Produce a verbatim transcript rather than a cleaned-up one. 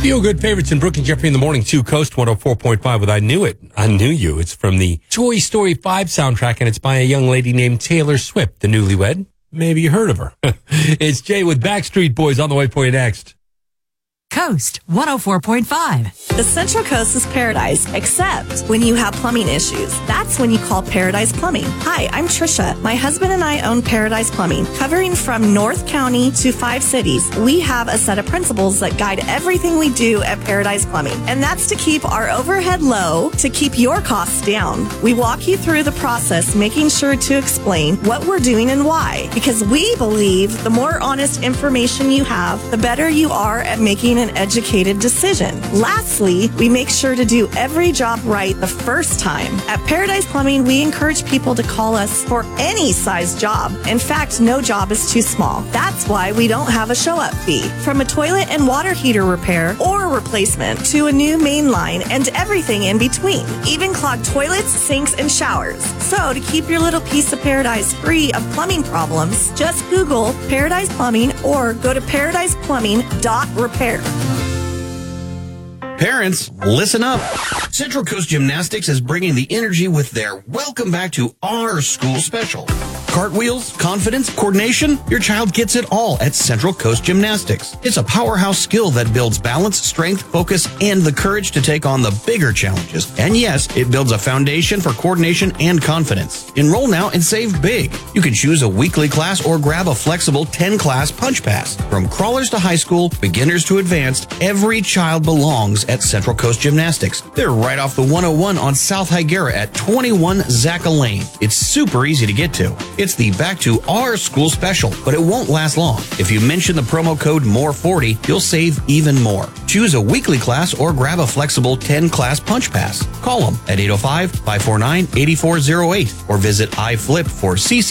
Feel Good Favorites in Brooke and Jeffrey in the morning, too. Coast one oh four point five with I Knew It. I Knew You. It's from the Toy Story five soundtrack, and it's by a young lady named Taylor Swift, the newlywed. Maybe you heard of her. It's Jay with Backstreet Boys on the way for you next. Coast one oh four point five. The Central Coast is paradise, except when you have plumbing issues. That's when you call Paradise Plumbing. Hi, I'm Trisha. My husband and I own Paradise Plumbing, covering from North County to five cities. We have a set of principles that guide everything we do at Paradise Plumbing, and that's to keep our overhead low, to keep your costs down. We walk you through the process, making sure to explain what we're doing and why, because we believe the more honest information you have, the better you are at making an educated decision. Lastly, we make sure to do every job right the first time. At Paradise Plumbing, we encourage people to call us for any size job. In fact, no job is too small. That's why we don't have a show-up fee. From a toilet and water heater repair or replacement to a new main line and everything in between. Even clogged toilets, sinks, and showers. So to keep your little piece of paradise free of plumbing problems, just Google Paradise Plumbing or go to paradise plumbing dot repair. Parents, listen up. Central Coast Gymnastics is bringing the energy with their Welcome Back to Our School special. Cartwheels, confidence, coordination, your child gets it all at Central Coast Gymnastics. It's a powerhouse skill that builds balance, strength, focus, and the courage to take on the bigger challenges. And yes, it builds a foundation for coordination and confidence. Enroll now and save big. You can choose a weekly class or grab a flexible ten-class punch pass. From crawlers to high school, beginners to advanced, every child belongs at Central Coast Gymnastics. They're right off the one oh one on South Higuera at twenty-one Zacca Lane. It's super easy to get to. It's the Back to Our School special, but it won't last long. If you mention the promo code more forty, you'll save even more. Choose a weekly class or grab a flexible ten-class punch pass. Call them at eight oh five, five four nine, eight four oh eight or visit iFlip for C C